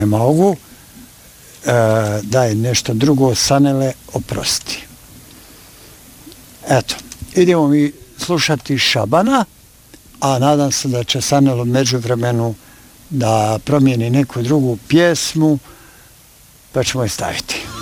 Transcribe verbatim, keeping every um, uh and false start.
ne mogu, e, da je nešto drugo, Sanele, oprosti. Eto, idemo mi slušati Šabana, a nadam se da će Sanelo međuvremenu da promijeni neku drugu pjesmu, pa ćemo je staviti.